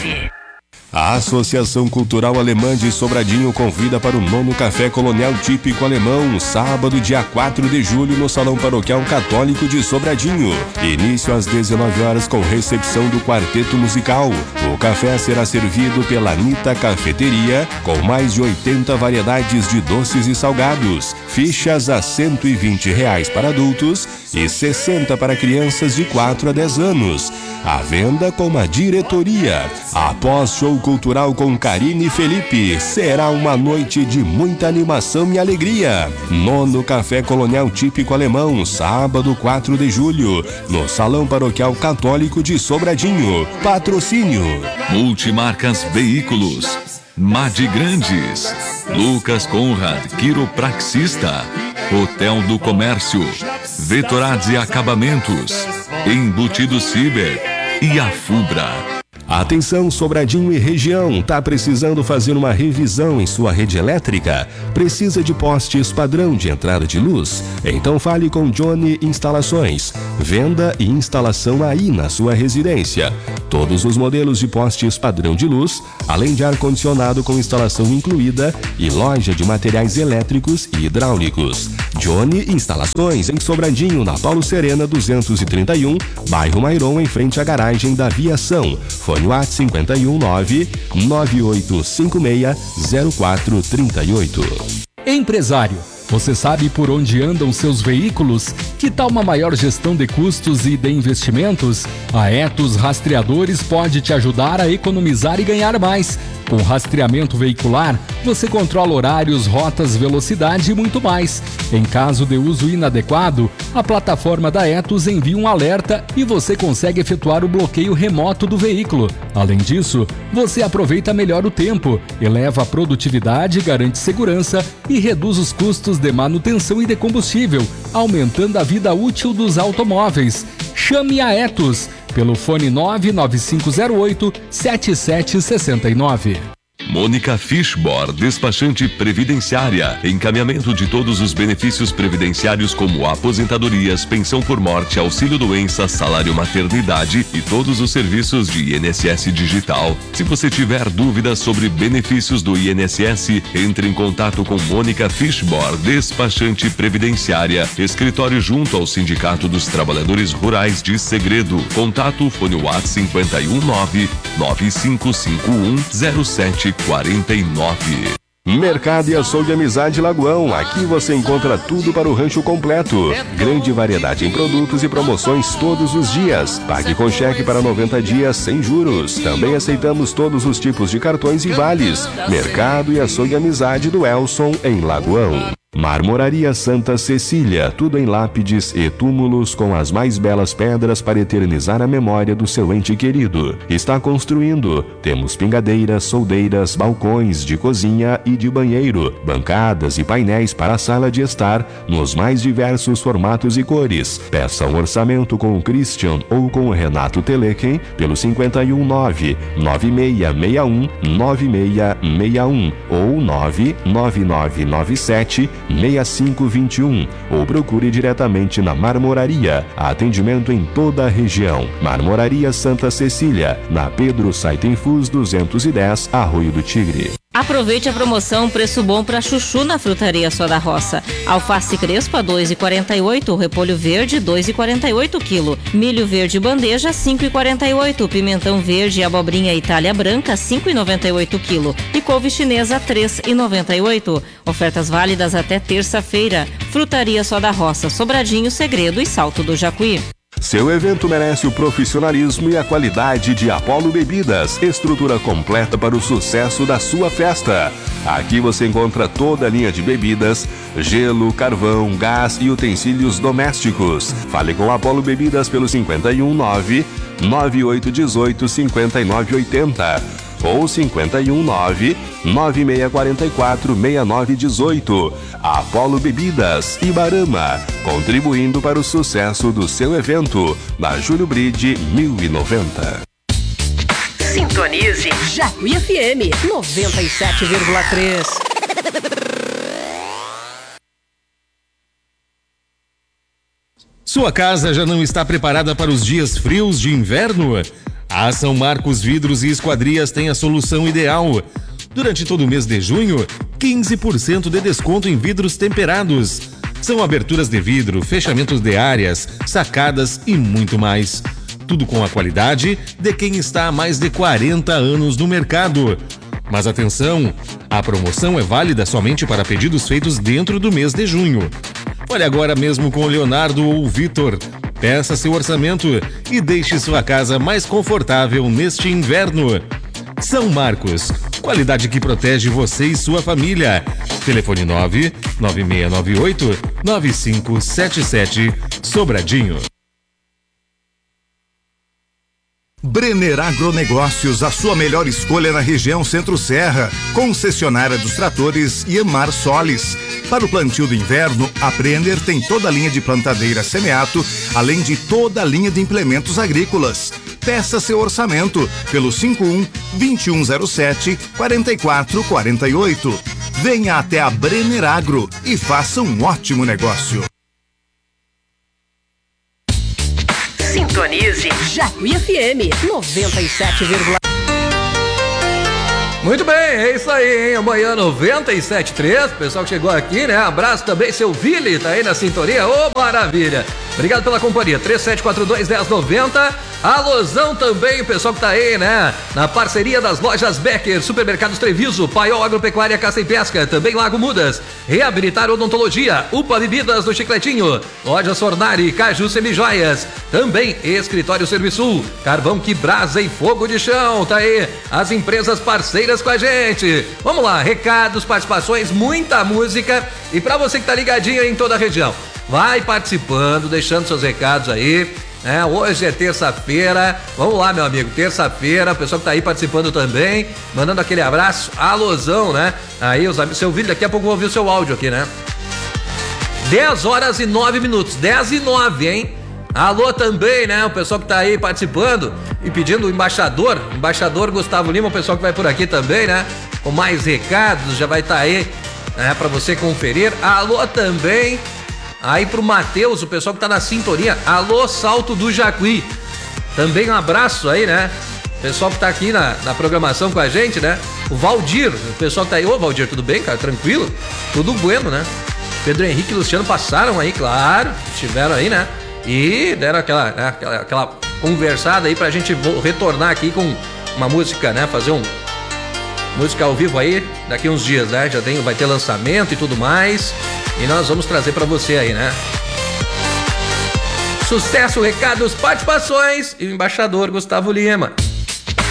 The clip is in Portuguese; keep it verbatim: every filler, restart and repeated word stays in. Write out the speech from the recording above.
nove. A Associação Cultural Alemã de Sobradinho convida para o nono Café Colonial Típico Alemão, sábado, dia quatro de julho, no Salão Paroquial Católico de Sobradinho. Início às dezenove horas com recepção do quarteto musical. O café será servido pela Anitta Cafeteria, com mais de oitenta variedades de doces e salgados. Fichas a cento e vinte reais para adultos e sessenta para crianças de quatro a dez anos. A venda com a diretoria. Após show cultural com Karine e Felipe, será uma noite de muita animação e alegria. Nono Café Colonial Típico Alemão, sábado, quatro de julho, no Salão Paroquial Católico de Sobradinho. Patrocínio Multimarcas Veículos, Mad Grandes, Lucas Conrad, quiropraxista, Hotel do Comércio, Vetorados e Acabamentos, Embutidos Ciber e a Fubra. Atenção, Sobradinho e região, tá precisando fazer uma revisão em sua rede elétrica? Precisa de postes padrão de entrada de luz? Então fale com Johnny Instalações. Venda e instalação aí na sua residência. Todos os modelos de postes padrão de luz, além de ar-condicionado com instalação incluída e loja de materiais elétricos e hidráulicos. Johnny Instalações, em Sobradinho, na Paulo Serena duzentos e trinta e um, bairro Mairon, em frente à garagem da Viação. Fone WhatsApp cinco um nove, nove oito cinco seis, zero quatro três oito. Empresário, você sabe por onde andam seus veículos? Que tal uma maior gestão de custos e de investimentos? A Etos Rastreadores pode te ajudar a economizar e ganhar mais. Com rastreamento veicular, você controla horários, rotas, velocidade e muito mais. Em caso de uso inadequado, a plataforma da Etos envia um alerta e você consegue efetuar o bloqueio remoto do veículo. Além disso, você aproveita melhor o tempo, eleva a produtividade, garante segurança e reduz os custos de manutenção e de combustível, aumentando a vida útil dos automóveis. Chame a Etos pelo fone nove nove cinco zero oito, sete sete seis nove. Mônica Fishbor, despachante previdenciária, encaminhamento de todos os benefícios previdenciários como aposentadorias, pensão por morte, auxílio-doença, salário maternidade e todos os serviços de I N S S digital. Se você tiver dúvidas sobre benefícios do I N S S, entre em contato com Mônica Fishbor, despachante previdenciária, escritório junto ao Sindicato dos Trabalhadores Rurais de Segredo. Contato fone WhatsApp cinco um nove, nove cinco cinco um, zero sete quarenta e nove. Mercado e Açougue Amizade Lagoão. Aqui você encontra tudo para o rancho completo. Grande variedade em produtos e promoções todos os dias. Pague com cheque para noventa dias sem juros. Também aceitamos todos os tipos de cartões e vales. Mercado e Açougue Amizade do Elson, em Lagoão. Marmoraria Santa Cecília, tudo em lápides e túmulos com as mais belas pedras para eternizar a memória do seu ente querido. Está construindo. Temos pingadeiras, soldeiras, balcões de cozinha e de banheiro, bancadas e painéis para a sala de estar, nos mais diversos formatos e cores. Peça um orçamento com o Christian ou com o Renato Telequem pelo cinco um nove, nove seis seis um, nove seis seis um ou nove nove nove nove sete, seis cinco dois um ou procure diretamente na Marmoraria. Atendimento em toda a região. Marmoraria Santa Cecília, na Pedro Saitenfus duzentos e dez, Arroio do Tigre. Aproveite a promoção Preço Bom para Chuchu na Frutaria Só da Roça. Alface crespa dois reais e quarenta e oito centavos, repolho verde dois reais e quarenta e oito centavos quilo, milho verde bandeja cinco reais e quarenta e oito centavos, pimentão verde e abobrinha Itália branca cinco reais e noventa e oito centavos quilo e couve chinesa três reais e noventa e oito centavos. Ofertas válidas até terça-feira. Frutaria Só da Roça, Sobradinho, Segredo e Salto do Jacuí. Seu evento merece o profissionalismo e a qualidade de Apollo Bebidas, estrutura completa para o sucesso da sua festa. Aqui você encontra toda a linha de bebidas, gelo, carvão, gás e utensílios domésticos. Fale com Apollo Bebidas pelo cinco um nove, nove oito um oito, cinco nove oito zero ou cinco um nove, nove seis quatro quatro, seis nove um oito. Apollo Bebidas, Ibarama, contribuindo para o sucesso do seu evento, na Júlio Bride mil e noventa. Sintonize Jacuí F M noventa e sete vírgula três. Sua casa já não está preparada para os dias frios de inverno? A São Marcos Vidros e Esquadrias tem a solução ideal. Durante todo o mês de junho, quinze por cento de desconto em vidros temperados. São aberturas de vidro, fechamentos de áreas, sacadas e muito mais. Tudo com a qualidade de quem está há mais de quarenta anos no mercado. Mas atenção, a promoção é válida somente para pedidos feitos dentro do mês de junho. Olhe agora mesmo com o Leonardo ou o Vitor. Peça seu orçamento e deixe sua casa mais confortável neste inverno. São Marcos, qualidade que protege você e sua família. Telefone nove nove seis nove oito nove cinco sete sete, Sobradinho. Brenner Agronegócios, a sua melhor escolha na região Centro-Serra. Concessionária dos tratores Iamar Solis. Para o plantio do inverno, a Brenner tem toda a linha de plantadeira Semeato, além de toda a linha de implementos agrícolas. Peça seu orçamento pelo cinco um, dois um zero sete, quatro quatro quatro oito. Venha até a Brenner Agro e faça um ótimo negócio. Sintonize Jacuí F M noventa e sete vírgula um. Muito bem, é isso aí, hein? Amanhã noventa e sete vírgula três, pessoal que chegou aqui, né? Abraço também, seu Vili, tá aí na sintonia, ô maravilha! Obrigado pela companhia, três sete quatro dois, um zero nove zero. Alôzão também, o pessoal que tá aí, né? Na parceria das lojas Becker, Supermercados Treviso, Paiol Agropecuária, Caça e Pesca, também Lago Mudas, Reabilitar Odontologia, Upa Bebidas do Chicletinho, Loja Sornari, Caju Semijoias, também Escritório Serviçul, Carvão que Brasa e Fogo de Chão, tá aí as empresas parceiras com a gente. Vamos lá, recados, participações, muita música e pra você que tá ligadinho em toda a região, vai participando, deixando seus recados aí. É, hoje é terça-feira, vamos lá, meu amigo, terça-feira, o pessoal que tá aí participando também, mandando aquele abraço, alôzão, né? Aí, os amigos, seu vídeo, daqui a pouco eu vou ouvir o seu áudio aqui, né? dez horas e nove minutos, dez e nove, hein? Alô também, né? O pessoal que tá aí participando e pedindo o embaixador, embaixador Gustavo Lima, o pessoal que vai por aqui também, né? Com mais recados, já vai estar tá aí, né? Pra você conferir. Alô também. Aí pro Matheus, o pessoal que tá na sintonia, alô Salto do Jacuí, também um abraço aí, né? O pessoal que tá aqui na, na programação com a gente, né? O Valdir, o pessoal que tá aí, ô Valdir, tudo bem, cara? Tranquilo? Tudo bueno, né? Pedro Henrique e Luciano passaram aí, claro, estiveram aí, né? E deram aquela, né? aquela, aquela conversada aí pra gente retornar aqui com uma música, né? Fazer um música ao vivo aí, daqui uns dias, né? Já tem, vai ter lançamento e tudo mais. E nós vamos trazer pra você aí, né? Sucesso, recados, participações e o embaixador Gustavo Lima.